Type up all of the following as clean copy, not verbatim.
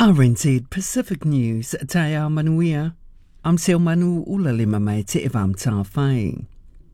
RNZ Pacific News, Te ao manuia. I'm Seo Manu Ulalima mai te evam tā whai.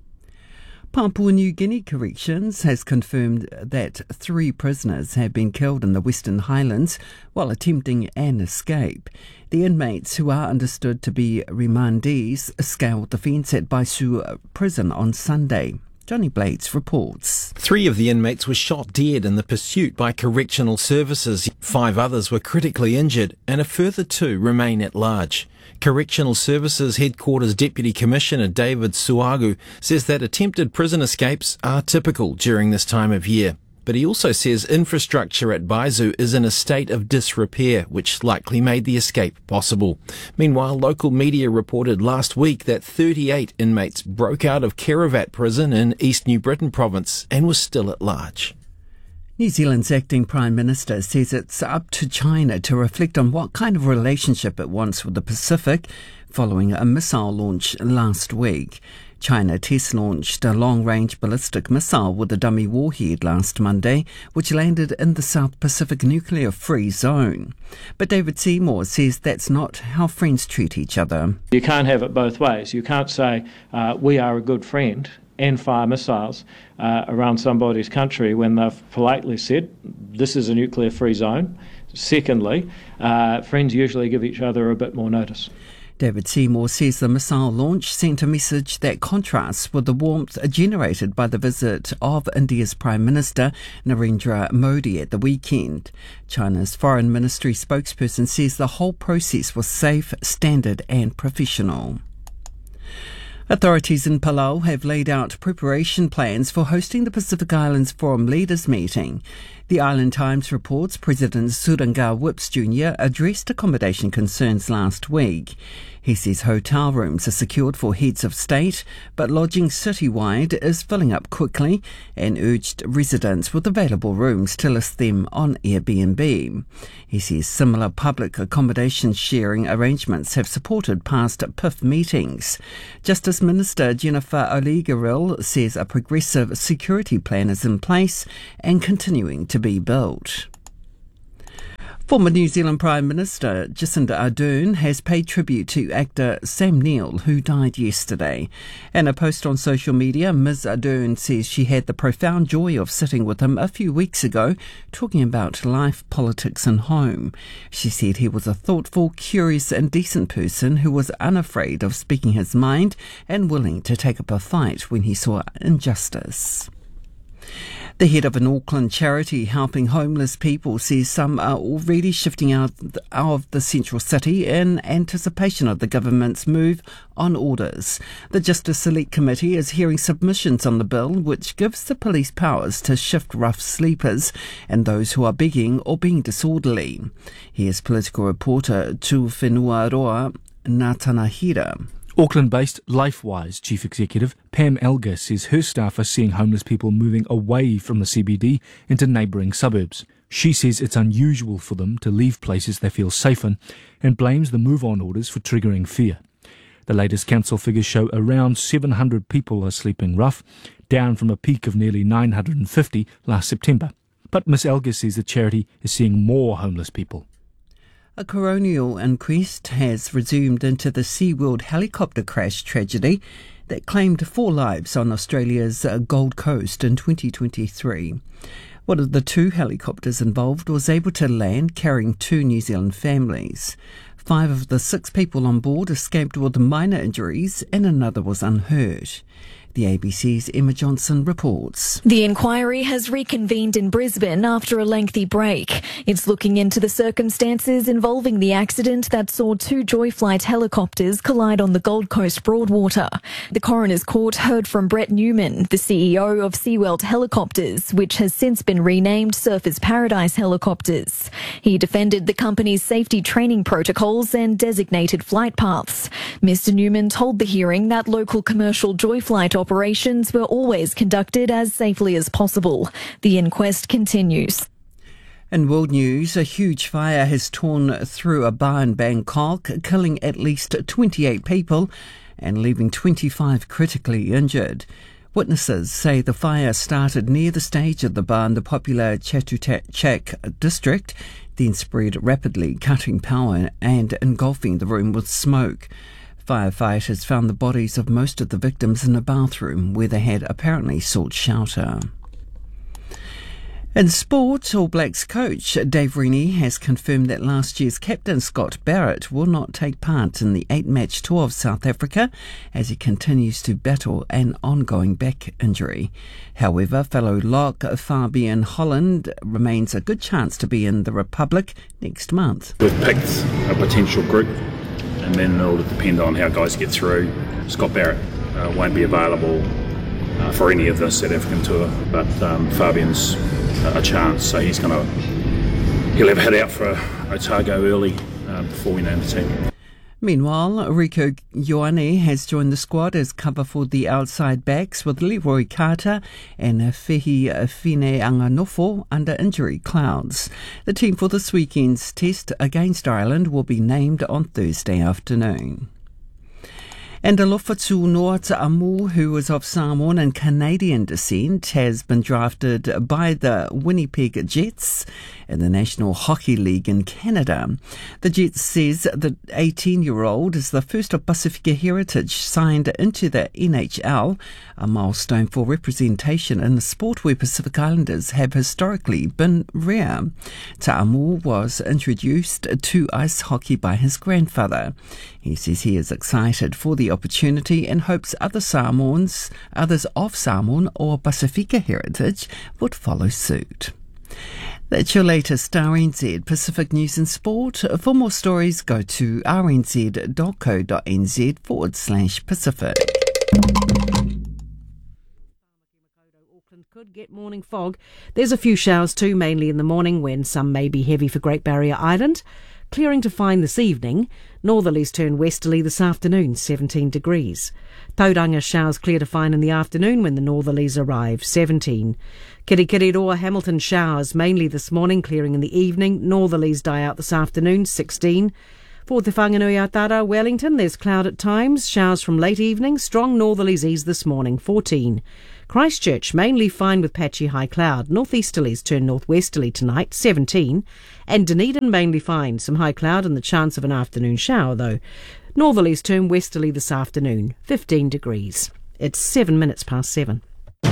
Papua New Guinea Corrections has confirmed that 3 prisoners have been killed in the Western Highlands while attempting an escape. The inmates, who are understood to be remandees, scaled the fence at Baisu prison on Sunday. Johnny Blades reports. 3 of the inmates were shot dead in the pursuit by correctional services. 5 others were critically injured and a further 2 remain at large. Correctional Services Headquarters Deputy Commissioner David Suagu says that attempted prison escapes are typical during this time of year. But he also says infrastructure at Baisu is in a state of disrepair, which likely made the escape possible. Meanwhile, local media reported last week that 38 inmates broke out of Kerevat prison in East New Britain province and were still at large. New Zealand's acting Prime Minister says it's up to China to reflect on what kind of relationship it wants with the Pacific following a missile launch last week. China test-launched a long-range ballistic missile with a dummy warhead last Monday, which landed in the South Pacific nuclear-free zone. But David Seymour says that's not how friends treat each other. You can't have it both ways. You can't say, we are a good friend, and fire missiles around somebody's country when they've politely said, this is a nuclear-free zone. Secondly, friends usually give each other a bit more notice. David Seymour says the missile launch sent a message that contrasts with the warmth generated by the visit of India's Prime Minister Narendra Modi at the weekend. China's Foreign Ministry spokesperson says the whole process was safe, standard and professional. Authorities in Palau have laid out preparation plans for hosting the Pacific Islands Forum Leaders meeting. The Island Times reports President Suranga Whips Jr. addressed accommodation concerns last week. He says hotel rooms are secured for heads of state, but lodging citywide is filling up quickly and urged residents with available rooms to list them on Airbnb. He says similar public accommodation sharing arrangements have supported past PIF meetings. Justice Minister Jennifer O'Leary says a progressive security plan is in place and continuing to be built. Former New Zealand Prime Minister Jacinda Ardern has paid tribute to actor Sam Neill, who died yesterday. In a post on social media, Ms Ardern says she had the profound joy of sitting with him a few weeks ago, talking about life, politics and home. She said he was a thoughtful, curious and decent person who was unafraid of speaking his mind and willing to take up a fight when he saw injustice. The head of an Auckland charity helping homeless people says some are already shifting out of the central city in anticipation of the government's move on orders. The Justice Select Committee is hearing submissions on the bill which gives the police powers to shift rough sleepers and those who are begging or being disorderly. Here's political reporter Tu Whenua Roa Natanahira. Auckland-based LifeWise Chief Executive Pam Elgar says her staff are seeing homeless people moving away from the CBD into neighbouring suburbs. She says it's unusual for them to leave places they feel safe in and blames the move-on orders for triggering fear. The latest council figures show around 700 people are sleeping rough, down from a peak of nearly 950 last September. But Ms Elgar says the charity is seeing more homeless people. A coronial inquest has resumed into the SeaWorld helicopter crash tragedy that claimed 4 lives on Australia's Gold Coast in 2023. One of the 2 helicopters involved was able to land carrying 2 New Zealand families. 5 of the 6 people on board escaped with minor injuries and another was unhurt. The ABC's Emma Johnson reports. The inquiry has reconvened in Brisbane after a lengthy break. It's looking into the circumstances involving the accident that saw 2 Joyflight helicopters collide on the Gold Coast Broadwater. The Coroner's Court heard from Brett Newman, the CEO of SeaWorld Helicopters, which has since been renamed Surfers Paradise Helicopters. He defended the company's safety training protocols and designated flight paths. Mr. Newman told the hearing that local commercial Joyflight operations were always conducted as safely as possible. The inquest continues. In world news, a huge fire has torn through a bar in Bangkok, killing at least 28 people and leaving 25 critically injured. Witnesses say the fire started near the stage of the bar in the popular Chatuchak district. then spread rapidly, cutting power and engulfing the room with smoke. Firefighters found the bodies of most of the victims in a bathroom where they had apparently sought shelter. In sport, All Blacks coach Dave Rennie has confirmed that last year's captain Scott Barrett will not take part in the 8-match tour of South Africa as he continues to battle an ongoing back injury. However, fellow lock Fabian Holland remains a good chance to be in the Republic next month. We've picked a potential group, and then it'll depend on how guys get through. Scott Barrett won't be available for any of the South African tour, but Fabian's a chance, so he'll have a head out for Otago early before we name the team. Meanwhile, Rico Ioane has joined the squad as cover for the outside backs with Leroy Carter and Fehi Fine-Anganofo under injury clouds. The team for this weekend's test against Ireland will be named on Thursday afternoon. And Alofa Tunoa Ta'amu, who is of Samoan and Canadian descent, has been drafted by the Winnipeg Jets in the National Hockey League in Canada. The Jets says the 18-year-old is the first of Pasifika heritage signed into the NHL, a milestone for representation in a sport where Pacific Islanders have historically been rare. Ta'amu was introduced to ice hockey by his grandfather. He says he is excited for the opportunity and hopes others of Samoan or Pasifika heritage would follow suit. That's your latest RNZ Pacific News and Sport. For more stories, go to rnz.co.nz/Pacific. Auckland could get morning fog. There's a few showers too, mainly in the morning when some may be heavy for Great Barrier Island. Clearing to fine this evening. Northerlies turn westerly this afternoon, 17 degrees. Tauranga showers clear to fine in the afternoon when the northerlies arrive, 17. Kirikiriroa Hamilton showers mainly this morning, clearing in the evening. Northerlies die out this afternoon, 16. For Te Whanganui-a-Tara, Wellington, there's cloud at times. Showers from late evening. Strong northerlies ease this morning, 14. Christchurch, mainly fine with patchy high cloud. Northeasterlies turn northwesterly tonight, 17. And Dunedin, mainly fine. Some high cloud and the chance of an afternoon shower, though. Northerlies turn westerly this afternoon, 15 degrees. It's 7 minutes past 7.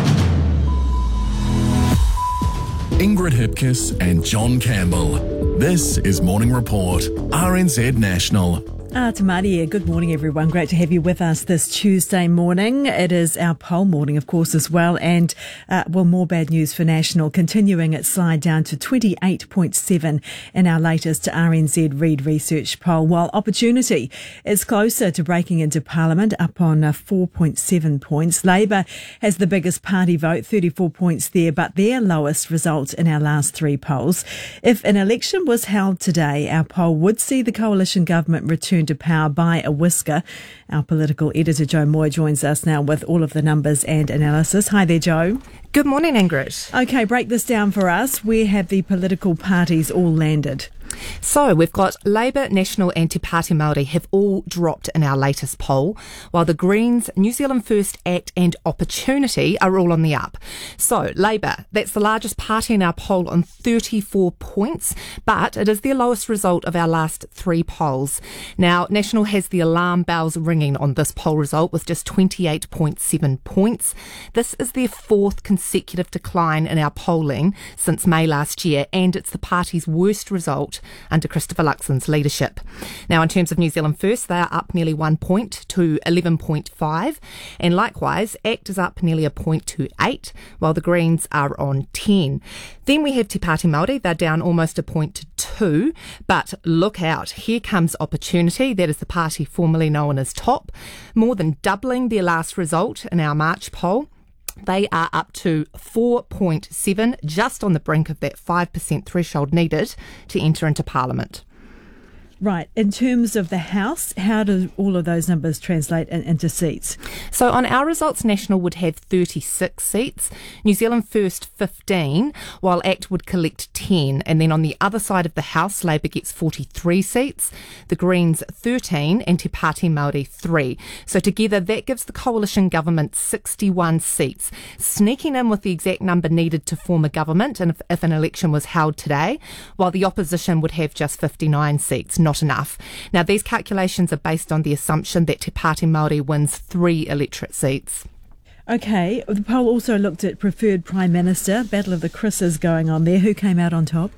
Ingrid Hipkiss and John Campbell. This is Morning Report, RNZ National. Tamaria, good morning everyone. Great to have you with us this Tuesday morning. It is our poll morning, of course, as well. And, more bad news for National, continuing its slide down to 28.7 in our latest RNZ Reid Research poll, while Opportunity is closer to breaking into Parliament, up on 4.7 points. Labour has the biggest party vote, 34 points there, but their lowest result in our last three polls. If an election was held today, our poll would see the coalition government return to power by a whisker. Our political editor Joe Moy joins us now with all of the numbers and analysis. Hi there, Joe. Good morning, Ingrid. Okay, break this down for us. Where have the political parties all landed? So we've got Labour, National and Te Pāti Māori have all dropped in our latest poll, while the Greens, New Zealand First Act and Opportunity are all on the up. So Labour, that's the largest party in our poll on 34 points, but it is their lowest result of our last three polls. Now, National has the alarm bells ringing on this poll result with just 28.7 points. This is their fourth consecutive decline in our polling since May last year, and it's the party's worst result under Christopher Luxon's leadership. Now, in terms of New Zealand First, they are up nearly 1 point to 11.5, and likewise, ACT is up nearly a point to 8, while the Greens are on 10. Then we have Te Pāti Māori, they're down almost a point to 2, but look out, here comes Opportunity, that is the party formerly known as TOP, more than doubling their last result in our March poll. They are up to 4.7, just on the brink of that 5% threshold needed to enter into Parliament. Right. In terms of the House, how do all of those numbers translate into seats? So on our results, National would have 36 seats, New Zealand First 15, while ACT would collect 10. And then on the other side of the House, Labour gets 43 seats, the Greens 13, and Te Pāti Māori 3. So together that gives the coalition government 61 seats, sneaking in with the exact number needed to form a government and if an election was held today, while the opposition would have just 59 seats. Not enough. Now, these calculations are based on the assumption that Te Pāti Māori wins 3 electorate seats. Okay, the poll also looked at preferred Prime Minister, battle of the Chris's going on there. Who came out on top?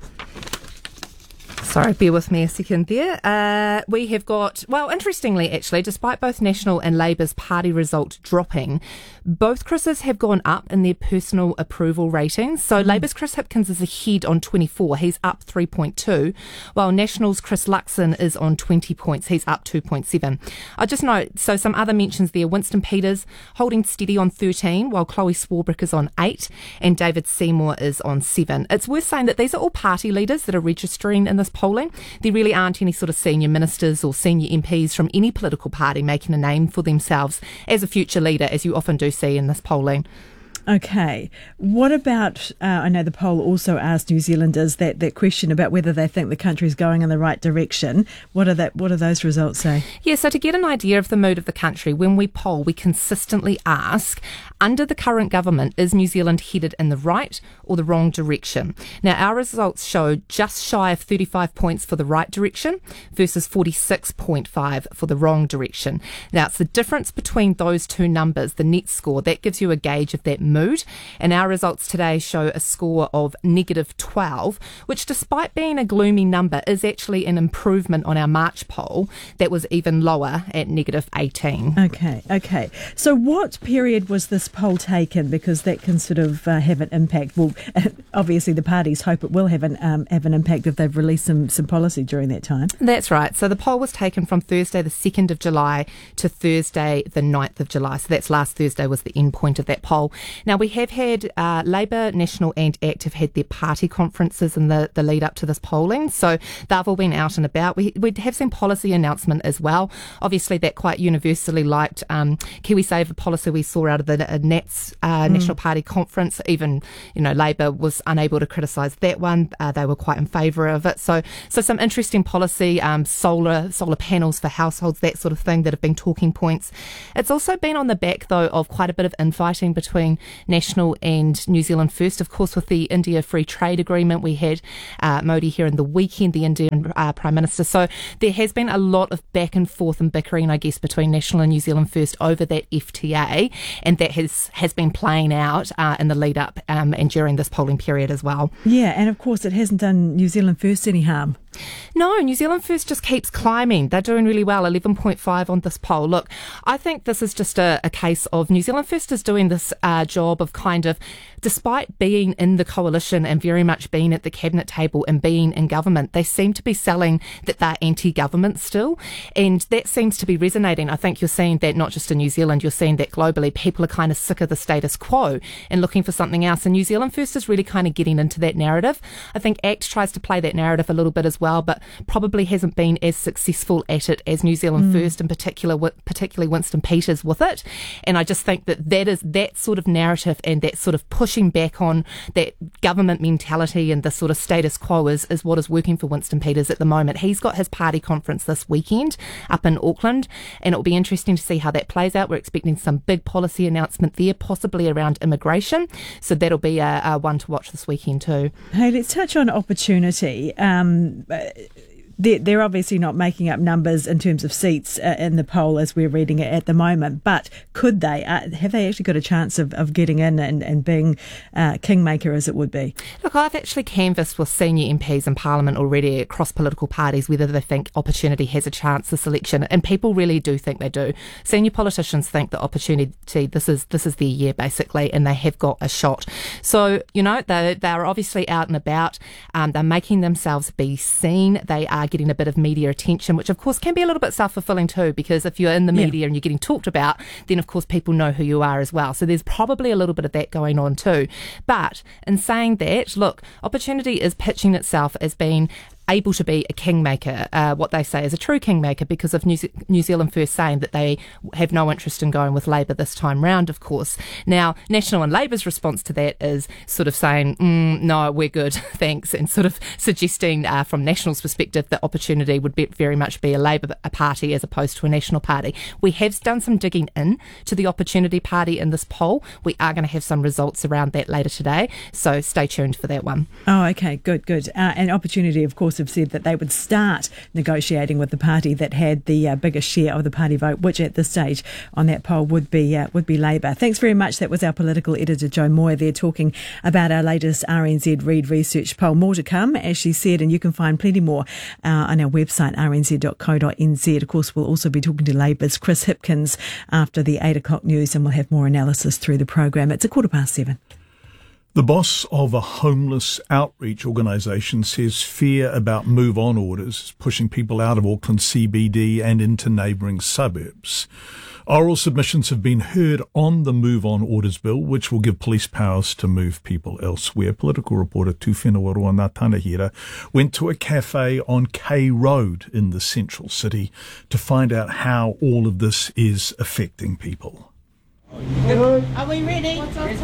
Sorry, bear with me a second there. We have got, well, interestingly, actually, despite both National and Labour's party result dropping, both Chris's have gone up in their personal approval ratings. So Labour's Chris Hipkins is ahead on 24. He's up 3.2, while National's Chris Luxon is on 20 points. He's up 2.7. I just note, so some other mentions there. Winston Peters holding steady on 13, while Chloe Swarbrick is on 8, and David Seymour is on 7. It's worth saying that these are all party leaders that are registering in this polling. There really aren't any sort of senior ministers or senior MPs from any political party making a name for themselves as a future leader, as you often do see in this polling. Okay. What about, I know the poll also asked New Zealanders that question about whether they think the country's going in the right direction. What do those results say? Yeah, so to get an idea of the mood of the country, when we poll, we consistently ask, under the current government, is New Zealand headed in the right or the wrong direction? Now, our results show just shy of 35 points for the right direction versus 46.5 for the wrong direction. Now, it's the difference between those two numbers, the net score, that gives you a gauge of that mood. And our results today show a score of negative 12, which, despite being a gloomy number, is actually an improvement on our March poll that was even lower at negative 18. Okay. So what period was this poll taken? Because that can sort of have an impact. Well, obviously the parties hope it will have an impact if they've released some policy during that time. That's right. So the poll was taken from Thursday the 2nd of July to Thursday the 9th of July. So that's last Thursday was the end point of that poll. Now, we have had Labour, National and ACT have had their party conferences in the lead up to this polling. So they've all been out and about. We have seen policy announcement as well. Obviously, that quite universally liked KiwiSaver policy we saw out of the NATS National Party conference. Even, Labour was unable to criticise that one. They were quite in favour of it. So some interesting policy, solar panels for households, that sort of thing that have been talking points. It's also been on the back, though, of quite a bit of infighting between National and New Zealand First. Of course, with the India Free Trade Agreement, we had Modi here in the weekend, the Indian Prime Minister. So there has been a lot of back and forth and bickering, I guess, between National and New Zealand First over that FTA, and that has been playing out in the lead up and during this polling period as well. Yeah, and of course it hasn't done New Zealand First any harm. No, New Zealand First just keeps climbing. They're doing really well, 11.5 on this poll. Look, I think this is just a case of New Zealand First is doing this job of kind of, despite being in the coalition and very much being at the cabinet table and being in government, they seem to be selling that they're anti-government still. And that seems to be resonating. I think you're seeing that not just in New Zealand, you're seeing that globally. People are kind of sick of the status quo and looking for something else. And New Zealand First is really kind of getting into that narrative. I think ACT tries to play that narrative a little bit as well, but probably hasn't been as successful at it as New Zealand First, in particularly Winston Peters with it. And I just think that is that sort of narrative and that sort of pushing back on that government mentality and the sort of status quo is what is working for Winston Peters at the moment. He's got his party conference this weekend up in Auckland, and it'll be interesting to see how that plays out. We're expecting some big policy announcement there, possibly around immigration. So that'll be a one to watch this weekend too. Hey, let's touch on opportunity. They're obviously not making up numbers in terms of seats in the poll as we're reading it at the moment, but could they? Have they actually got a chance of getting in and being kingmaker, as it would be? Look, I've actually canvassed with senior MPs in Parliament already across political parties whether they think Opportunity has a chance this election, and people really do think they do. Senior politicians think that Opportunity, this is their year basically, and they have got a shot. So, they're obviously out and about. They're making themselves be seen. They are getting a bit of media attention, which of course can be a little bit self-fulfilling too, because if you're in the media and you're getting talked about, then of course people know who you are as well. So there's probably a little bit of that going on too. But in saying that, look, Opportunity is pitching itself as being able to be a kingmaker, what they say is a true kingmaker, because of New Zealand First saying that they have no interest in going with Labour this time round, of course. Now, National and Labour's response to that is sort of saying, no, we're good, thanks, and sort of suggesting from National's perspective that Opportunity would very much be a Labour party as opposed to a National party. We have done some digging in to the Opportunity Party in this poll. We are going to have some results around that later today, so stay tuned for that one. Oh, okay, good. And Opportunity, of course, have said that they would start negotiating with the party that had the biggest share of the party vote, which at this stage on that poll would be Labour. Thanks very much. That was our political editor, Jo Moir, there talking about our latest RNZ Reid Research poll. More to come, as she said, and you can find plenty more on our website, rnz.co.nz. Of course, we'll also be talking to Labour's Chris Hipkins after the 8 o'clock news, and we'll have more analysis through the program. It's 7:15. The boss of a homeless outreach organisation says fear about move-on orders is pushing people out of Auckland CBD and into neighbouring suburbs. Oral submissions have been heard on the move-on orders bill, which will give police powers to move people elsewhere. Political reporter Tūwhenua Roa Tanahira went to a cafe on K Road in the central city to find out how all of this is affecting people. Are we ready?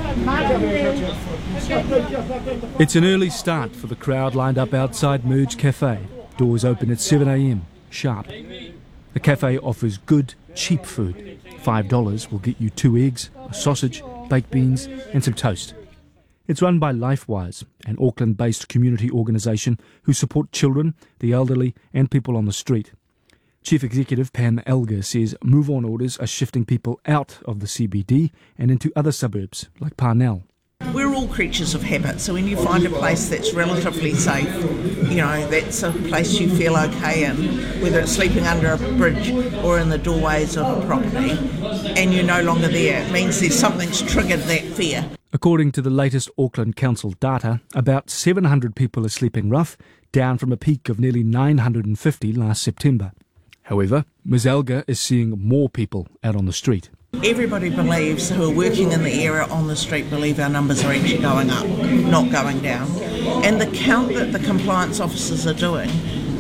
It's an early start for the crowd lined up outside Merge Cafe. Doors open at 7 a.m, sharp. The cafe offers good, cheap food. $5 will get you 2 eggs, a sausage, baked beans and some toast. It's run by LifeWise, an Auckland-based community organisation who support children, the elderly and people on the street. Chief Executive Pam Elgar says move-on orders are shifting people out of the CBD and into other suburbs like Parnell. We're all creatures of habit, so when you find a place that's relatively safe, that's a place you feel okay in, whether it's sleeping under a bridge or in the doorways of a property, and you're no longer there, it means there's something's triggered that fear. According to the latest Auckland Council data, about 700 people are sleeping rough, down from a peak of nearly 950 last September. However, Ms Elgar is seeing more people out on the street. Everybody believes, who are working in the area on the street, believe our numbers are actually going up, not going down. And the count that the compliance officers are doing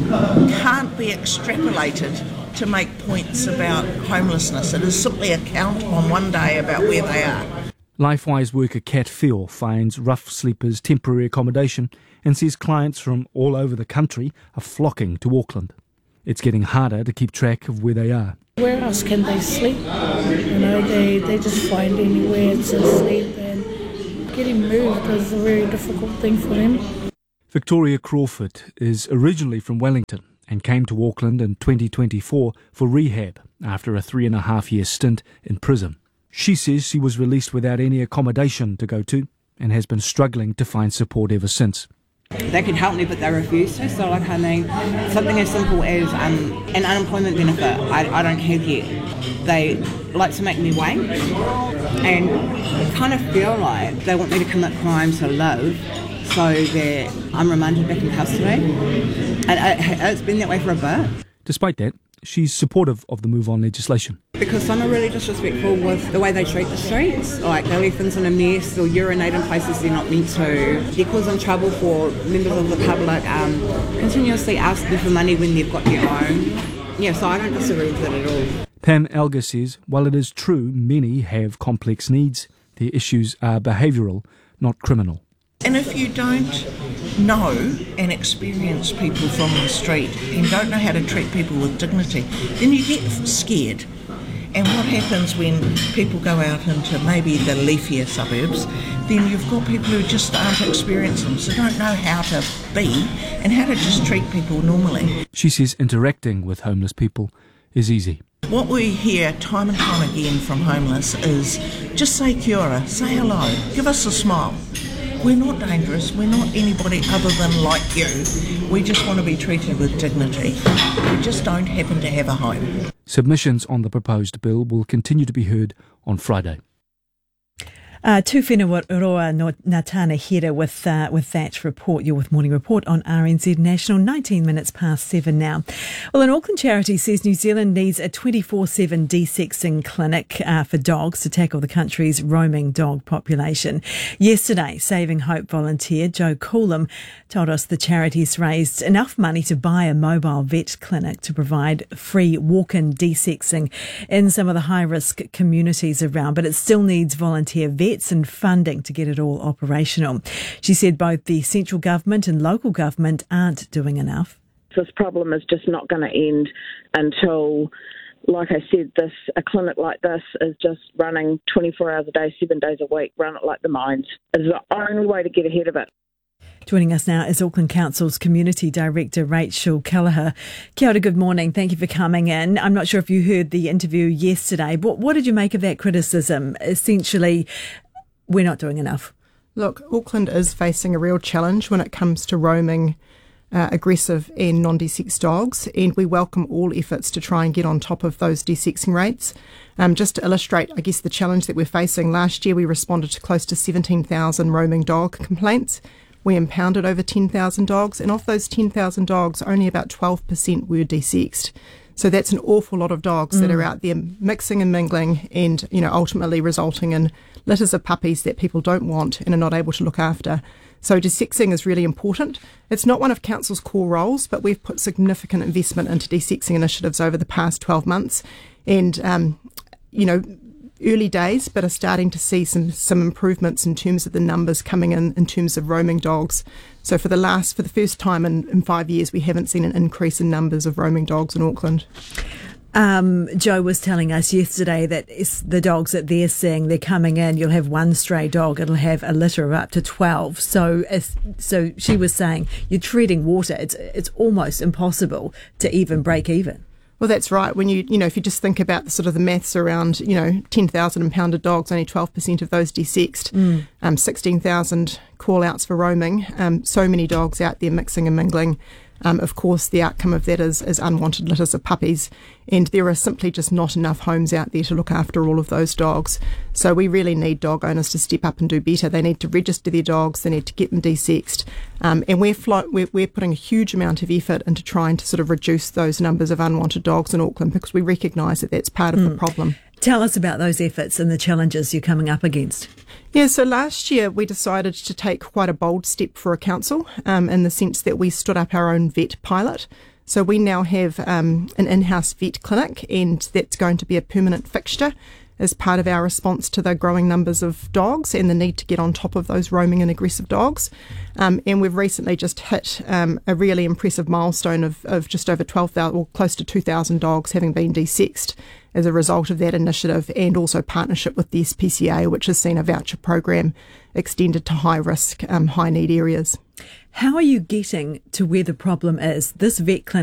can't be extrapolated to make points about homelessness. It is simply a count on one day about where they are. LifeWise worker Kat Fior finds rough sleepers temporary accommodation and says clients from all over the country are flocking to Auckland. It's getting harder to keep track of where they are. Where else can they sleep? They just find anywhere to sleep, and getting moved is a very difficult thing for them. Victoria Crawford is originally from Wellington and came to Auckland in 2024 for rehab after a 3.5-year stint in prison. She says she was released without any accommodation to go to and has been struggling to find support ever since. They could help me, but they refuse to. So, something as simple as an unemployment benefit I don't have yet. They like to make me wait, and kind of feel like they want me to commit crime to live, so that I'm remanded back in custody. And it's been that way for a bit. Despite that, she's supportive of the move-on legislation. Because some are really disrespectful with the way they treat the streets. Like, they leave things in a mess or urinate in places they're not meant to. They're causing trouble for members of the public, continuously asking for money when they've got their own. Yeah, so I don't disagree with it at all. Pam Elgar says, while it is true many have complex needs, their issues are behavioural, not criminal. And if you don't know and experience people from the street and don't know how to treat people with dignity, then you get scared. And what happens when people go out into maybe the leafier suburbs, then you've got people who just aren't experienced them, so don't know how to be and how to just treat people normally. She says interacting with homeless people is easy. What we hear time and time again from homeless is just say kia ora, say hello, give us a smile. We're not dangerous, we're not anybody other than like you. We just want to be treated with dignity. We just don't happen to have a home. Submissions on the proposed bill will continue to be heard on Friday. Tūwhenua roa no ngā tāna hera with that report. You're with Morning Report on RNZ National, 19 minutes past 7 now. Well, an Auckland charity says New Zealand needs a 24/7 desexing clinic for dogs to tackle the country's roaming dog population. Yesterday, Saving Hope volunteer Joe Coolum told us the charity's raised enough money to buy a mobile vet clinic to provide free walk-in desexing in some of the high-risk communities around, but it still needs volunteer vets and funding to get it all operational. She said both the central government and local government aren't doing enough. This problem is just not going to end until, like I said, a clinic like this is just running 24 hours a day, 7 days a week. Run it like the mines. It's the only way to get ahead of it. Joining us now is Auckland Council's Community Director, Rachel Kelleher. Kia ora, good morning. Thank you for coming in. I'm not sure if you heard the interview yesterday, but what did you make of that criticism? Essentially, we're not doing enough. Look, Auckland is facing a real challenge when it comes to roaming aggressive and non-desexed dogs, and we welcome all efforts to try and get on top of those desexing rates. Just to illustrate, I guess, the challenge that we're facing, last year we responded to close to 17,000 roaming dog complaints. We impounded over 10,000 dogs, and of those 10,000 dogs, only about 12% were desexed. So that's an awful lot of dogs that are out there mixing and mingling and, ultimately resulting in litters of puppies that people don't want and are not able to look after. So desexing is really important. It's not one of Council's core roles, but we've put significant investment into desexing initiatives over the past 12 months. And, early days, but are starting to see some improvements in terms of the numbers coming in terms of roaming dogs. So for the first time in 5 years, we haven't seen an increase in numbers of roaming dogs in Auckland. Joe was telling us yesterday that it's the dogs that they're seeing, they're coming in, you'll have one stray dog, it'll have a litter of up to 12. So she was saying you're treading water. It's almost impossible to even break even. Well, that's right. When if you just think about the maths around, 10,000 impounded dogs, only 12% of those desexed, 16,000 call-outs for roaming, so many dogs out there mixing and mingling. Of course, the outcome of that is unwanted litters of puppies, and there are simply just not enough homes out there to look after all of those dogs. So we really need dog owners to step up and do better. They need to register their dogs, they need to get them desexed, and we're putting a huge amount of effort into trying to reduce those numbers of unwanted dogs in Auckland, because we recognise that that's part of the problem. Tell us about those efforts and the challenges you're coming up against. Yeah, so last year we decided to take quite a bold step for a council in the sense that we stood up our own vet pilot. So we now have an in-house vet clinic, and that's going to be a permanent fixture as part of our response to the growing numbers of dogs and the need to get on top of those roaming and aggressive dogs. And we've recently just hit a really impressive milestone of just over 12,000, or close to 2,000 dogs having been desexed as a result of that initiative, and also partnership with the SPCA, which has seen a voucher program extended to high-risk, high-need areas. How are you getting to where the problem is? This vet clinic